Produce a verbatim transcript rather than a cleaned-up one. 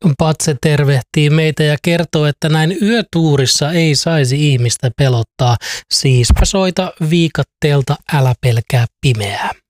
Patse tervehtii meitä ja kertoo, että näin yötuurissa ei saisi ihmistä pelottaa. Siispä soita viikatteelta, älä pelkää pimeää.